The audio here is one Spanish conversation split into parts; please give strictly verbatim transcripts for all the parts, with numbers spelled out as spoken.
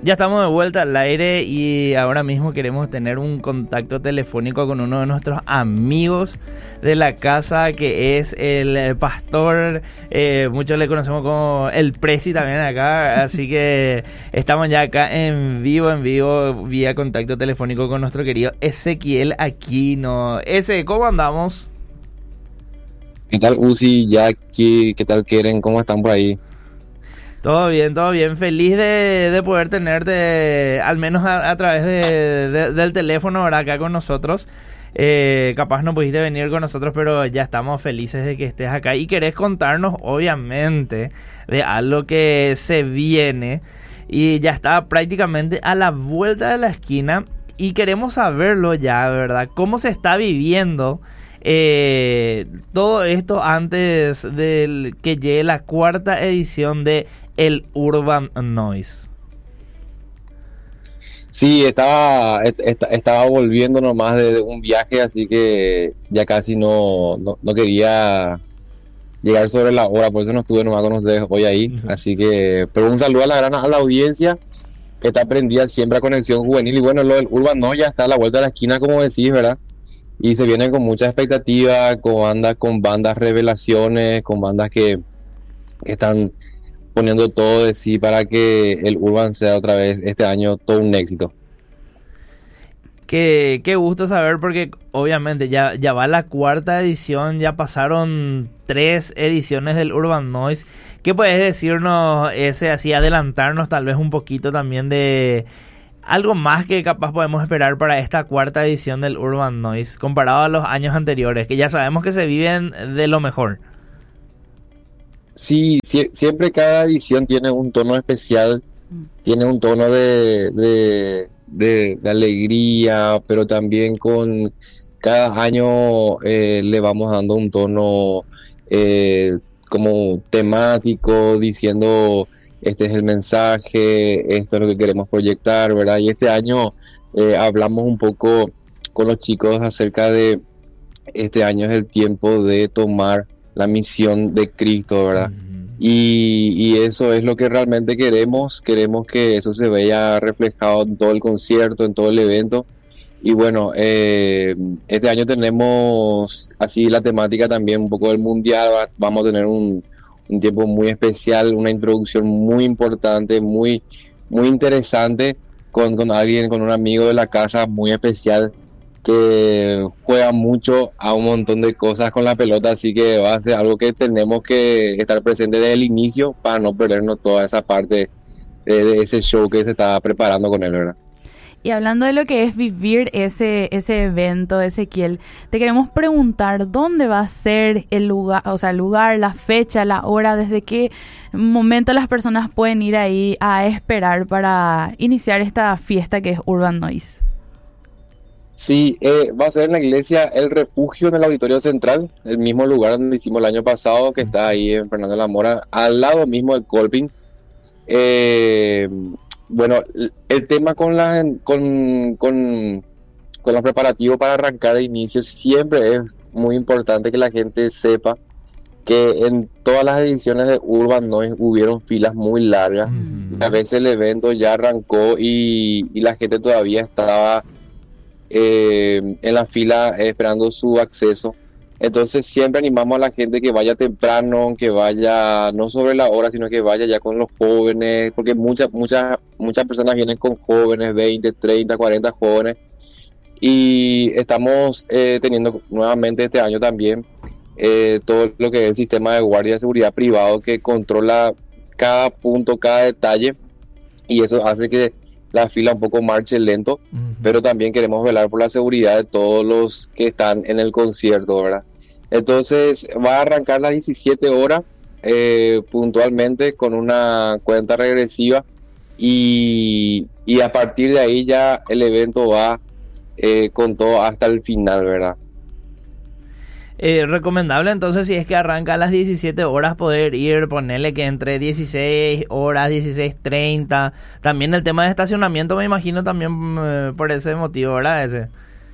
Ya estamos de vuelta al aire y ahora mismo queremos tener un contacto telefónico con uno de nuestros amigos de la casa, que es el pastor, eh, muchos le conocemos como el Presi también acá, así que estamos ya acá en vivo, en vivo, vía contacto telefónico con nuestro querido Ezequiel Aquino. Ese, ¿cómo andamos? ¿Qué tal, Uzi, Jackie? ¿Qué tal, Keren? ¿Cómo están por ahí? Todo bien, todo bien. Feliz de, de poder tenerte, al menos a, a través de, de, del teléfono, ahora acá con nosotros. Eh, capaz no pudiste venir con nosotros, pero ya estamos felices de que estés acá. Y querés contarnos, obviamente, de algo que se viene. Y ya está prácticamente a la vuelta de la esquina. Y queremos saberlo ya, ¿verdad? ¿Cómo se está viviendo eh, todo esto antes de que llegue la cuarta edición de el Urban Noise? Sí, estaba, est- est- estaba volviendo nomás de, de un viaje, así que ya casi no, no, no quería llegar sobre la hora, por eso no estuve nomás con ustedes hoy ahí. Ujú. Así que, pero un saludo a la gran a la audiencia que está prendida siempre a Conexión Juvenil. Y bueno, lo del Urban Noise ya está a la vuelta de la esquina, como decís, ¿verdad? Y se viene con mucha expectativa, con bandas, con bandas revelaciones, con bandas que, que están poniendo todo de sí para que el Urban sea otra vez este año todo un éxito. Qué, qué gusto saber, porque obviamente ya, ya va la cuarta edición, ya pasaron tres ediciones del Urban Noise. ¿Qué puedes decirnos, ese, así adelantarnos tal vez un poquito también de algo más que capaz podemos esperar para esta cuarta edición del Urban Noise, comparado a los años anteriores, que ya sabemos que se viven de lo mejor? Sí, sie- siempre cada edición tiene un tono especial, Mm. tiene un tono de, de, de- de alegría, pero también con cada año eh, le vamos dando un tono eh, como temático, diciendo este es el mensaje, esto es lo que queremos proyectar, ¿verdad? Y este año eh, hablamos un poco con los chicos acerca de este año es el tiempo de tomar la misión de Cristo, ¿verdad? Ujú. Y, y eso es lo que realmente queremos, queremos que eso se vea reflejado en todo el concierto, en todo el evento. Y bueno, eh, este año tenemos así la temática también un poco del mundial, va- vamos a tener un, un tiempo muy especial, una introducción muy importante, muy, muy interesante con, con alguien, con un amigo de la casa muy especial que juega mucho a un montón de cosas con la pelota, así que va a ser algo que tenemos que estar presente desde el inicio para no perdernos toda esa parte de, de ese show que se está preparando con él, ¿verdad? Y hablando de lo que es vivir ese, ese evento, Ezequiel, te queremos preguntar dónde va a ser el lugar, o sea, el lugar, la fecha, la hora, desde qué momento las personas pueden ir ahí a esperar para iniciar esta fiesta que es Urban Noise. Sí, eh, va a ser en la iglesia El Refugio, en el Auditorio Central, el mismo lugar donde hicimos el año pasado, que está ahí en Fernando de la Mora, al lado mismo del Colping. Eh, bueno, el el tema con la con, con, con los preparativos para arrancar de inicio siempre es muy importante que la gente sepa que en todas las ediciones de Urban Noise hubieron filas muy largas. Ujú. A veces el evento ya arrancó y, y la gente todavía estaba eh, en la fila eh, esperando su acceso. Entonces siempre animamos a la gente que vaya temprano, que vaya no sobre la hora, sino que vaya ya con los jóvenes, porque muchas muchas muchas personas vienen con jóvenes, veinte, treinta, cuarenta jóvenes, y estamos eh, teniendo nuevamente este año también eh, todo lo que es el sistema de guardia de seguridad privado que controla cada punto, cada detalle, y eso hace que la fila un poco marche lento, Ujú. pero también queremos velar por la seguridad de todos los que están en el concierto, ¿verdad? Entonces va a arrancar las diecisiete horas eh, puntualmente con una cuenta regresiva y, y a partir de ahí ya el evento va eh, con todo hasta el final, ¿verdad? Eh, recomendable entonces, si es que arranca a las diecisiete horas, poder ir, ponerle que entre dieciséis horas, dieciséis treinta. También el tema de estacionamiento, me imagino también eh, por ese motivo, ¿verdad? Ese.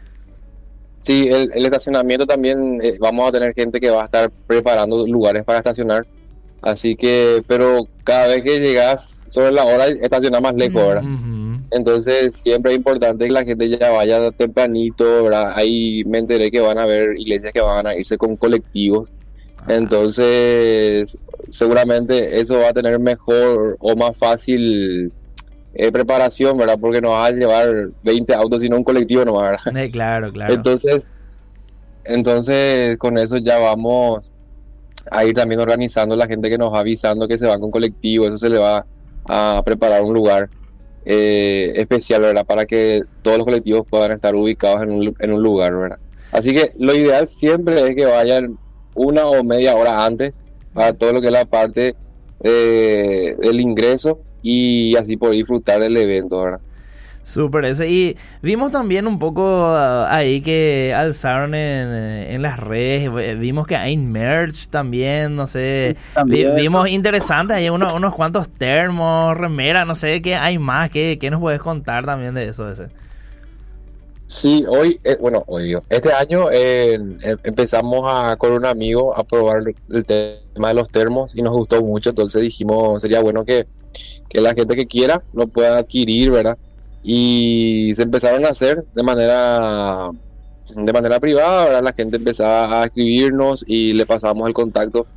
Sí, el, el estacionamiento también eh, vamos a tener gente que va a estar preparando lugares para estacionar, así que, pero cada vez que llegas sobre la hora y estacionar más lejos, ¿verdad? Ujú. Entonces siempre es importante que la gente ya vaya tempranito, ¿verdad? Ahí me enteré que van a haber iglesias que van a irse con colectivos. Entonces seguramente eso va a tener mejor o más fácil eh, preparación, ¿verdad? Porque no vas a llevar veinte autos sino un colectivo nomás, ¿verdad? Eh, claro, claro. Entonces, entonces con eso ya vamos a ir también organizando la gente que nos va avisando que se va con colectivo, eso se le va a preparar un lugar eh, especial, ¿verdad? Para que todos los colectivos puedan estar ubicados en un, en un lugar, ¿verdad? Así que lo ideal siempre es que vayan una o media hora antes para todo lo que es la parte eh, del ingreso y así poder disfrutar del evento, ¿verdad? Súper ese. Y vimos también un poco uh, ahí que alzaron en, en las redes, vimos que hay merch también, no sé, También. Vi, vimos interesantes, hay unos, unos cuantos termos, remeras, no sé qué hay más, qué, qué nos puedes contar también de eso ese. Sí, hoy, eh, bueno, hoy digo, este año eh, em- empezamos a, con un amigo a probar el tema de los termos y nos gustó mucho, entonces dijimos, sería bueno que, que la gente que quiera lo pueda adquirir, ¿verdad? Y se empezaron a hacer de manera de manera privada, ¿verdad? La gente empezaba a escribirnos y le pasábamos el contacto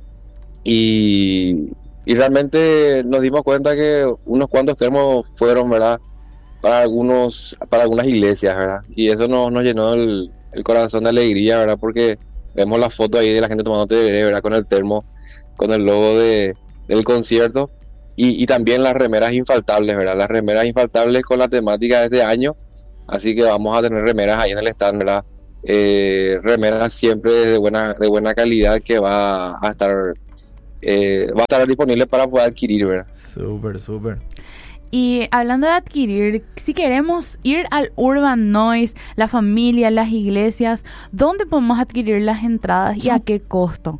y, y realmente nos dimos cuenta que unos cuantos termos fueron, ¿verdad? Para algunos, para algunas iglesias, ¿verdad? Y eso nos, nos llenó el, el corazón de alegría, ¿verdad? Porque vemos la foto ahí de la gente tomando tereré, ¿verdad? Con el termo, con el logo de, del concierto. Y, y también las remeras infaltables, ¿verdad? Las remeras infaltables con la temática de este año. Así que vamos a tener remeras ahí en el stand, ¿verdad? Eh, remeras siempre de buena, de buena calidad que va a estar, eh, va a estar disponible para poder adquirir, ¿verdad? Súper, súper. Y hablando de adquirir, si queremos ir al Urban Noise, la familia, las iglesias, ¿dónde podemos adquirir las entradas y a qué costo?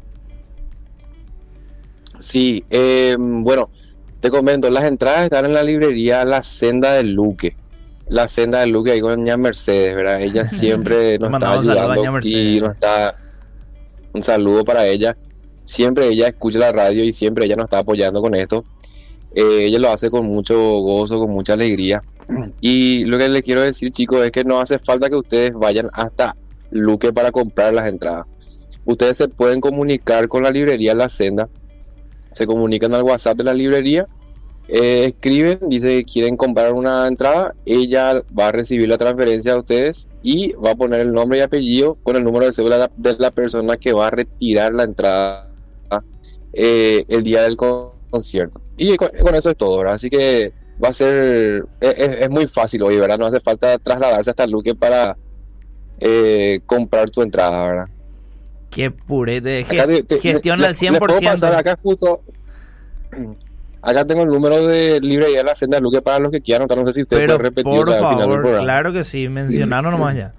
Sí, eh, bueno, te comento, las entradas están en la librería La Senda del Luque. La Senda del Luque ahí con doña Mercedes, ¿verdad? Ella siempre nos está Mandamos un saludo a doña ayudando Mercedes. y nos está... Un saludo para ella. Siempre ella escucha la radio y siempre ella nos está apoyando con esto. Eh, ella lo hace con mucho gozo, con mucha alegría. Y lo que les quiero decir, chicos, es que no hace falta que ustedes vayan hasta Luque para comprar las entradas. Ustedes se pueden comunicar con la librería La Senda. Se comunican al WhatsApp de la librería, eh, escriben, dice que quieren comprar una entrada, ella va a recibir la transferencia de ustedes y va a poner el nombre y apellido con el número de cédula de la persona que va a retirar la entrada eh, el día del con- concierto. Y con, con eso es todo, ¿verdad? Así que va a ser, es, es- es muy fácil hoy, ¿verdad? No hace falta trasladarse hasta Luque para eh, comprar tu entrada, ¿verdad? Qué purete, ge- Acá te- te- gestiona le- al le cien por puedo ciento. pasar acá justo. Acá tengo el número de librería de La Senda de Luque para los que quieran anotar. No sé si usted Pero puede repetir por al final del favor, programa. claro que sí, mencionaron nomás ya.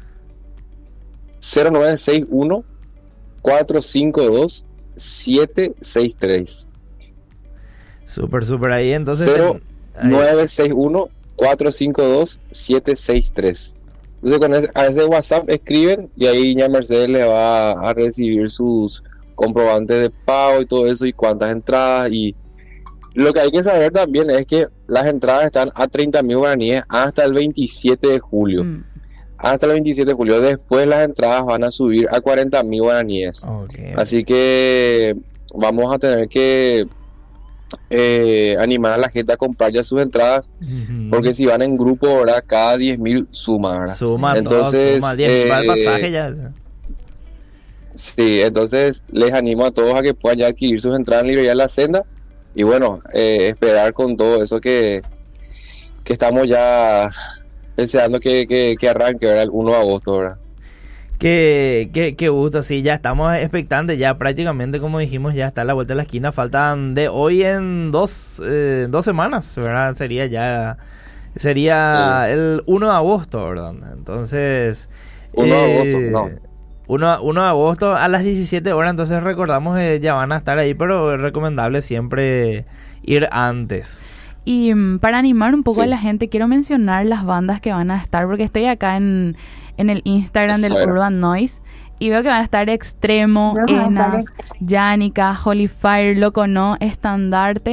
cero nueve seis uno, cuatro cinco dos, siete seis tres. Súper, súper ahí, entonces... cero ahí. nueve seis uno, cuatro cinco dos, siete seis tres. Entonces con ese, a ese WhatsApp escriben y ahí ya Mercedes le va a recibir sus comprobantes de pago y todo eso y cuántas entradas. Y lo que hay que saber también es que las entradas están a treinta mil guaraníes hasta el veintisiete de julio. Mm. Hasta el veintisiete de julio. Después las entradas van a subir a cuarenta mil guaraníes. Ok. Así que vamos a tener que eh, animar a la gente a comprar ya sus entradas. Ujú. Porque si van en grupo, ¿verdad? Cada diez mil suma, ¿verdad? Suma Entonces, todo, suma diez mil para el eh, pasaje ya. Sí, entonces les animo a todos a que puedan ya adquirir sus entradas en librería La Senda y bueno, eh, esperar con todo eso que, que estamos ya deseando que, que, que arranque, ¿verdad? El uno de agosto, ¿verdad? Qué, qué, qué gusto, sí, ya estamos expectantes, ya prácticamente como dijimos, ya está a la vuelta de la esquina, faltan de hoy en dos, eh, dos semanas, ¿verdad? Sería ya, sería Sí. el uno de agosto, ¿verdad? Entonces... uno de agosto, eh, no. uno, uno de agosto a las diecisiete horas, entonces recordamos que ya van a estar ahí, pero es recomendable siempre ir antes. Y mm, para animar un poco Sí. a la gente, quiero mencionar las bandas que van a estar, porque estoy acá en, en el Instagram del Bueno. Urban Noise y veo que van a estar Extremo, Van a estar Enas, Yanica, Holy Fire, Loco No, Estandarte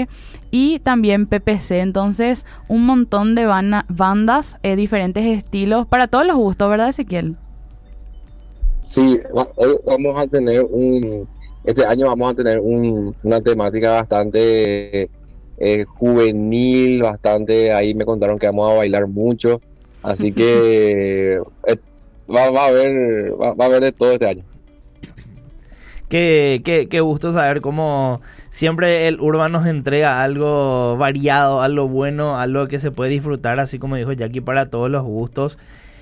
y también P P C. Entonces, un montón de bana- bandas, eh, diferentes estilos, para todos los gustos, ¿verdad, Ezequiel? Sí, hoy vamos a tener un, este año vamos a tener un, una temática bastante eh, juvenil, bastante, ahí me contaron que vamos a bailar mucho, así que eh, va, va a haber, va, va a haber de todo este año. Qué, qué, qué gusto saber cómo siempre el Urban nos entrega algo variado, algo bueno, algo que se puede disfrutar, así como dijo Jackie, para todos los gustos.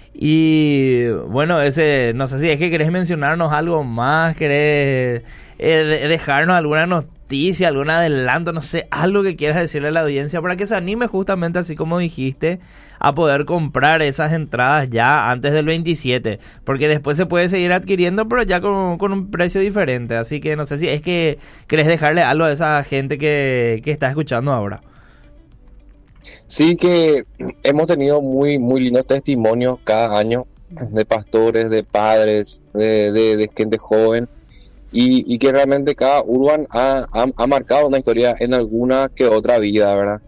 Y bueno, ese, no sé si es que querés mencionarnos algo más, querés eh, de, dejarnos alguna noticia, algún adelanto, no sé, algo que quieras decirle a la audiencia para que se anime justamente así como dijiste a poder comprar esas entradas ya antes del veintisiete, porque después se puede seguir adquiriendo pero ya con, con un precio diferente, así que no sé si es que querés dejarle algo a esa gente que, que está escuchando ahora. Sí, que hemos tenido muy muy lindos testimonios cada año de pastores, de padres, de, de, de gente joven, y, y que realmente cada Urban ha, ha, ha marcado una historia en alguna que otra vida, ¿verdad?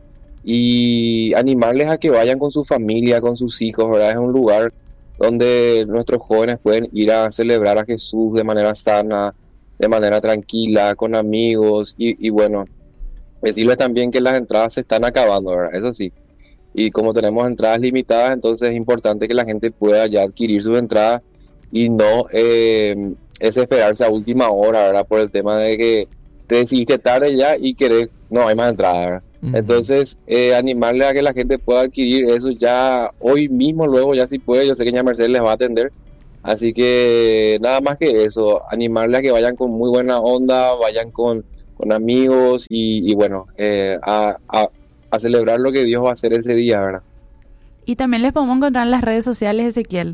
Y animarles a que vayan con su familia, con sus hijos, ¿verdad? Es un lugar donde nuestros jóvenes pueden ir a celebrar a Jesús de manera sana, de manera tranquila, con amigos, y, y bueno, decirles también que las entradas se están acabando, ¿verdad? Eso sí. Y como tenemos entradas limitadas, entonces es importante que la gente pueda ya adquirir sus entradas y no eh, es esperarse a última hora, ¿verdad? Por el tema de que te decidiste tarde ya y querés, no hay más entradas, ¿verdad? Uh-huh. Entonces, eh, animarle a que la gente pueda adquirir eso ya hoy mismo, luego ya si puede. Yo sé que ya Mercedes les va a atender. Así que nada más que eso, animarle a que vayan con muy buena onda, vayan con, con amigos y, y bueno, eh, a, a, a celebrar lo que Dios va a hacer ese día, ¿verdad? Y también les podemos encontrar en las redes sociales, Ezequiel.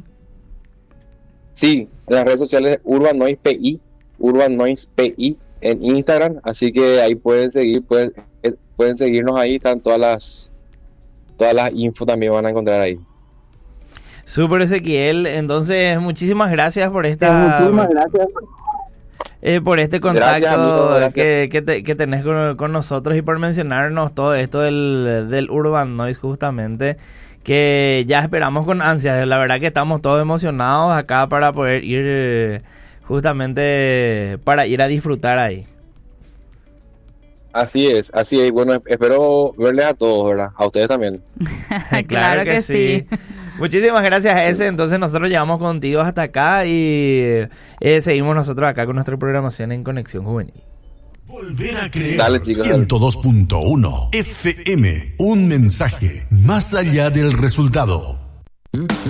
Sí, en las redes sociales Urban Noise P I, Urban Noise P I en Instagram, así que ahí pueden seguir, pueden, pueden seguirnos ahí, están todas las todas las info también van a encontrar ahí. Súper, Ezequiel, entonces muchísimas gracias por esta muchísimas gracias eh, por este contacto gracias, amigo, gracias. que, que, te, que tenés con, con nosotros y por mencionarnos todo esto del, del Urban Noise justamente, que ya esperamos con ansias. La verdad que estamos todos emocionados acá para poder ir justamente para ir a disfrutar ahí. Así es, así es. Bueno, espero verles a todos, ¿verdad? A ustedes también. claro, claro que, que sí. sí. Muchísimas gracias, Ese. Entonces nosotros llegamos contigo hasta acá y eh, seguimos nosotros acá con nuestra programación en Conexión Juvenil. Volver a creer. Dale, chicos, ciento dos punto uno F M. Un mensaje más allá del resultado.